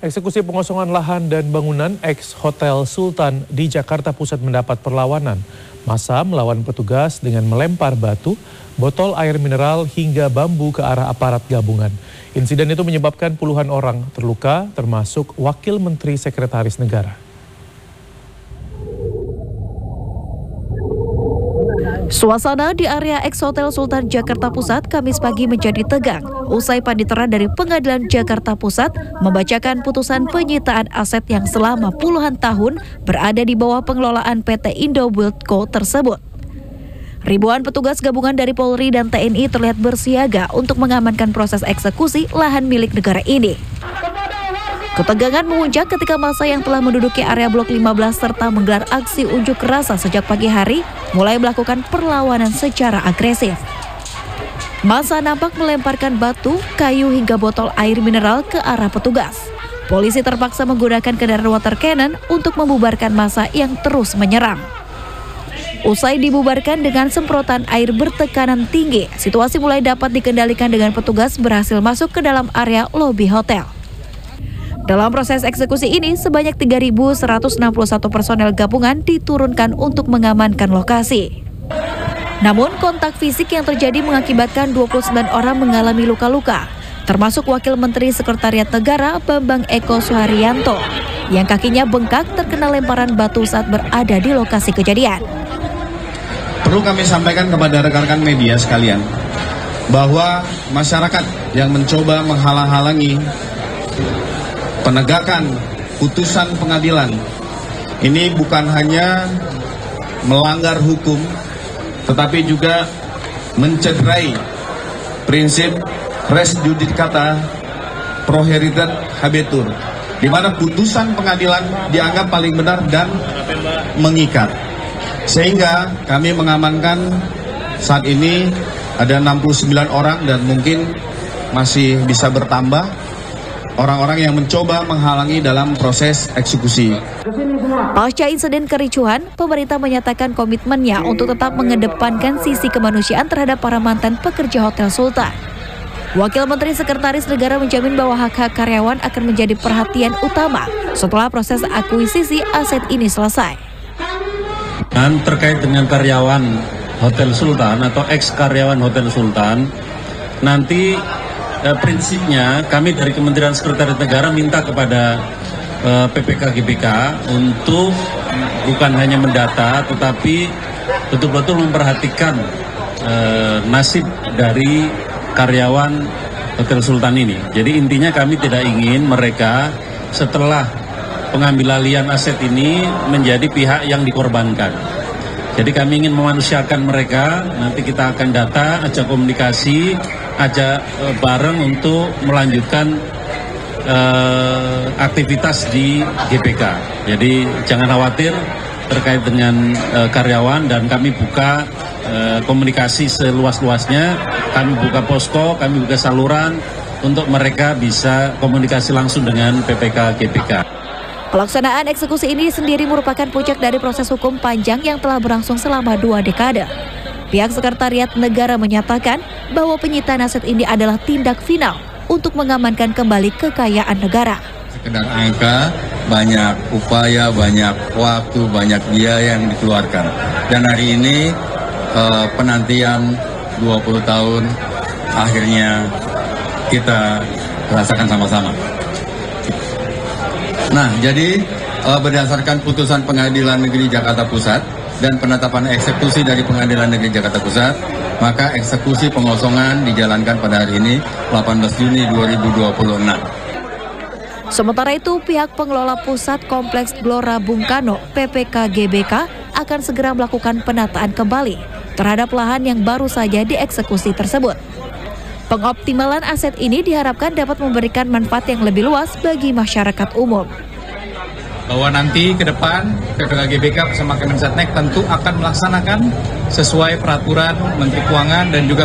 Eksekusi pengosongan lahan dan bangunan ex-Hotel Sultan di Jakarta Pusat mendapat perlawanan. Massa melawan petugas dengan melempar batu, botol air mineral hingga bambu ke arah aparat gabungan. Insiden itu menyebabkan puluhan orang terluka, termasuk Wakil Menteri Sekretaris Negara. Suasana di area ex-Hotel Sultan Jakarta Pusat Kamis pagi menjadi tegang usai panitera dari Pengadilan Jakarta Pusat membacakan putusan penyitaan aset yang selama puluhan tahun berada di bawah pengelolaan PT Indobuild Co tersebut. Ribuan petugas gabungan dari Polri dan TNI terlihat bersiaga untuk mengamankan proses eksekusi lahan milik negara ini. Ketegangan memuncak ketika massa yang telah menduduki area Blok 15 serta menggelar aksi unjuk rasa sejak pagi hari mulai melakukan perlawanan secara agresif. Massa nampak melemparkan batu, kayu hingga botol air mineral ke arah petugas. Polisi terpaksa menggunakan kendaraan water cannon untuk membubarkan massa yang terus menyerang. Usai dibubarkan dengan semprotan air bertekanan tinggi, situasi mulai dapat dikendalikan dengan petugas berhasil masuk ke dalam area lobi hotel. Dalam proses eksekusi ini, sebanyak 3.161 personel gabungan diturunkan untuk mengamankan lokasi. Namun, kontak fisik yang terjadi mengakibatkan 29 orang mengalami luka-luka, termasuk Wakil Menteri Sekretariat Negara Bambang Eko Suharyanto, yang kakinya bengkak terkena lemparan batu saat berada di lokasi kejadian. Perlu kami sampaikan kepada rekan-rekan media sekalian, bahwa masyarakat yang mencoba menghalang-halangi penegakan putusan pengadilan ini bukan hanya melanggar hukum, tetapi juga mencederai prinsip res judicata proheritat habetur, di mana putusan pengadilan dianggap paling benar dan mengikat. Sehingga kami mengamankan saat ini ada 69 orang dan mungkin masih bisa bertambah orang-orang yang mencoba menghalangi dalam proses eksekusi. Pasca insiden kericuhan, pemerintah menyatakan komitmennya untuk tetap mengedepankan sisi kemanusiaan terhadap para mantan pekerja Hotel Sultan. Wakil Menteri Sekretaris Negara menjamin bahwa hak-hak karyawan akan menjadi perhatian utama setelah proses akuisisi aset ini selesai. Dan terkait dengan karyawan Hotel Sultan atau ex-karyawan Hotel Sultan, nanti prinsipnya kami dari Kementerian Sekretaris Negara minta kepada PPK GBK untuk bukan hanya mendata tetapi betul-betul memperhatikan nasib dari karyawan Hotel Sultan ini. Jadi intinya kami tidak ingin mereka setelah pengambil alihan aset ini menjadi pihak yang dikorbankan. Jadi kami ingin memanusiakan mereka, nanti kita akan data, ajak komunikasi, ajak bareng untuk melanjutkan aktivitas di GBK. Jadi jangan khawatir terkait dengan karyawan dan kami buka komunikasi seluas-luasnya, kami buka posko, kami buka saluran untuk mereka bisa komunikasi langsung dengan PPK GBK. Pelaksanaan eksekusi ini sendiri merupakan puncak dari proses hukum panjang yang telah berlangsung selama 2 dekade. Pihak Sekretariat Negara menyatakan bahwa penyitaan aset ini adalah tindak final untuk mengamankan kembali kekayaan negara. Sekedar angka, banyak upaya, banyak waktu, banyak biaya yang dikeluarkan. Dan hari ini penantian 20 tahun akhirnya kita rasakan sama-sama. Nah, jadi berdasarkan putusan Pengadilan Negeri Jakarta Pusat dan penetapan eksekusi dari Pengadilan Negeri Jakarta Pusat, maka eksekusi pengosongan dijalankan pada hari ini 18 Juni 2026. Sementara itu, pihak pengelola pusat Kompleks Gelora Bung Karno PPK GBK akan segera melakukan penataan kembali terhadap lahan yang baru saja dieksekusi tersebut. Pengoptimalan aset ini diharapkan dapat memberikan manfaat yang lebih luas bagi masyarakat umum. Bahwa nanti ke depan PPK GBK bersama Kemensetnek tentu akan melaksanakan sesuai peraturan Menteri Keuangan dan juga